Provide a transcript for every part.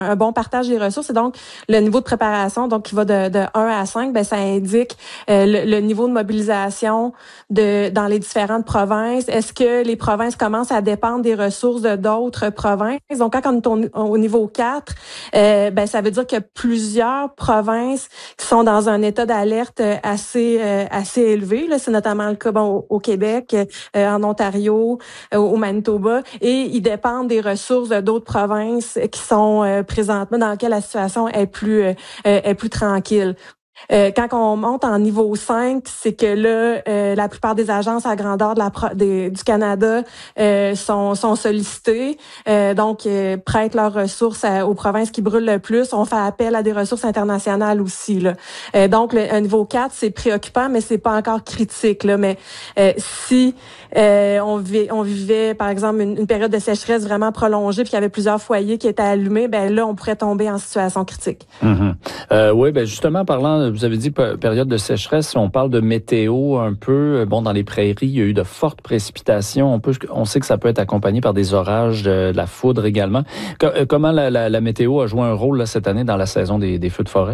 un bon partage des ressources. Et donc, le niveau de préparation, donc qui va de 1 à 5, ben ça indique le niveau de mobilisation dans les différentes provinces. Est-ce que les provinces commencent à dépendre des ressources de d'autres provinces? Donc, quand on est au niveau 4, ben ça veut dire qu'il y a plusieurs provinces qui sont dans un état d'alerte assez élevé. Là, c'est notamment le cas au Québec, en Ontario, au Manitoba, et ils dépendent des ressources d'autres provinces qui sont présentement dans lesquelles la situation est plus tranquille. Quand on monte en niveau 5, c'est que là, la plupart des agences à grandeur du Canada sont sollicitées, donc prêtent leurs ressources aux provinces qui brûlent le plus. On fait appel à des ressources internationales aussi. Là. Donc, un niveau 4, c'est préoccupant, mais c'est pas encore critique. Là. Mais si on vivait, par exemple, une période de sécheresse vraiment prolongée, puis qu'il y avait plusieurs foyers qui étaient allumés, ben là, on pourrait tomber en situation critique. Mm-hmm. Oui, ben justement, vous avez dit période de sécheresse, on parle de météo un peu. Bon, dans les prairies, il y a eu de fortes précipitations. On sait que ça peut être accompagné par des orages, de la foudre également. Comment la météo a joué un rôle là, cette année dans la saison des feux de forêt?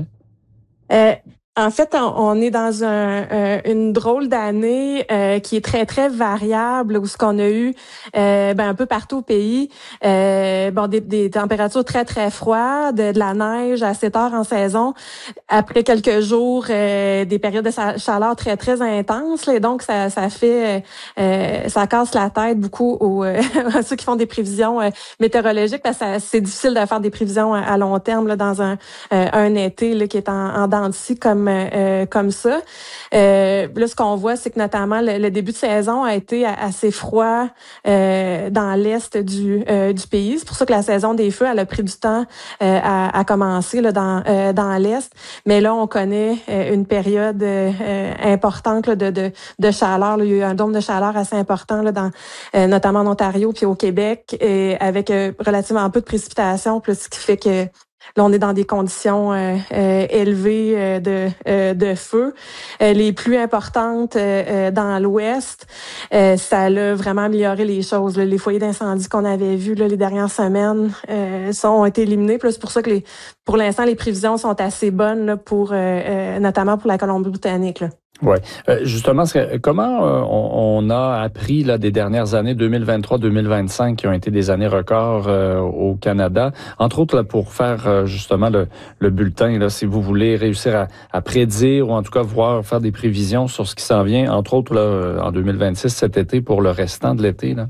En fait, on est dans une drôle d'année qui est très, très variable, où ce qu'on a eu un peu partout au pays, des températures très, très froides, de la neige à 7 heures en saison, après quelques jours, des périodes de chaleur très, très intenses. Là, et donc, ça fait ça casse la tête beaucoup à ceux qui font des prévisions météorologiques, parce que c'est difficile de faire des prévisions à long terme là, dans un été là, qui est en dents de scie comme ça. Là, ce qu'on voit, c'est que notamment le début de saison a été assez froid dans l'est du pays. C'est pour ça que la saison des feux, elle a pris du temps à commencer là, dans l'est. Mais là, on connaît une période importante là, de chaleur. Là. Il y a eu un dôme de chaleur assez important là, notamment en Ontario puis au Québec, avec relativement peu de précipitations, ce qui fait que là, on est dans des conditions élevées de feu. Les plus importantes dans l'Ouest, ça a vraiment amélioré les choses. Là. Les foyers d'incendie qu'on avait vus là, les dernières semaines ont été éliminés. Puis là, c'est pour ça que pour l'instant, les prévisions sont assez bonnes là, notamment pour la Colombie-Britannique. Oui. Justement, comment on a appris là, des dernières années 2023-2025 qui ont été des années records au Canada, entre autres là, pour faire justement le bulletin, là, si vous voulez réussir à prédire ou en tout cas faire des prévisions sur ce qui s'en vient, entre autres là, en 2026 cet été pour le restant de l'été, là?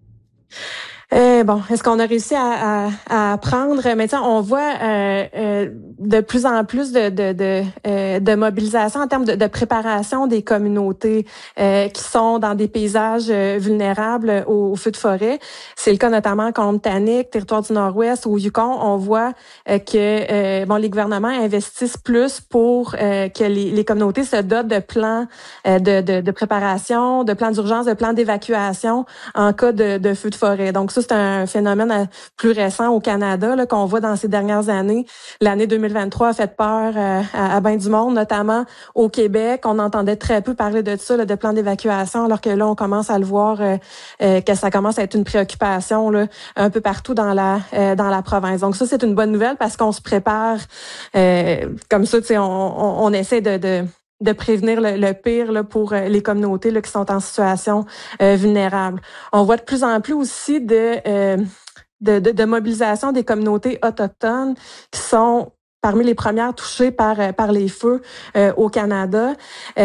Est-ce qu'on a réussi à apprendre? Mais on voit de plus en plus de mobilisation en termes de préparation des communautés qui sont dans des paysages vulnérables aux feux de forêt. C'est le cas notamment en Colombie-Britannique, territoire du Nord-Ouest, au Yukon. On voit que les gouvernements investissent plus pour que les communautés se dotent de plans de préparation, de plans d'urgence, de plans d'évacuation en cas de feux de forêt. Donc ça, c'est un phénomène plus récent au Canada là, qu'on voit dans ces dernières années. L'année 2023 a fait peur à bien du monde, notamment au Québec. On entendait très peu parler de ça, là, de plans d'évacuation, alors que là, on commence à le voir que ça commence à être une préoccupation là, un peu partout dans la province. Donc ça, c'est une bonne nouvelle parce qu'on se prépare comme ça, tu sais, on essaie de prévenir le pire là, pour les communautés là, qui sont en situation vulnérable. On voit de plus en plus aussi de mobilisation des communautés autochtones qui sont parmi les premières touchées par les feux au Canada.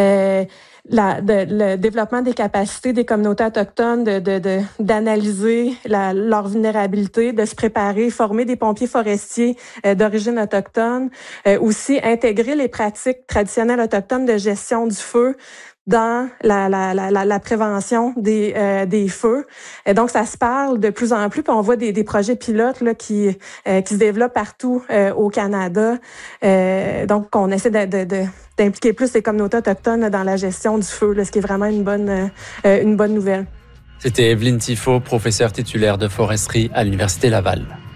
Le développement des capacités des communautés autochtones d'analyser leur vulnérabilité, de se préparer, former des pompiers forestiers d'origine autochtone, aussi intégrer les pratiques traditionnelles autochtones de gestion du feu dans la prévention des feux. Et donc, ça se parle de plus en plus, puis on voit des projets pilotes là, qui se développent partout au Canada. Donc, on essaie d'impliquer plus les communautés autochtones dans la gestion du feu, là, ce qui est vraiment une bonne nouvelle. C'était Evelyne Tifo, professeure titulaire de foresterie à l'Université Laval.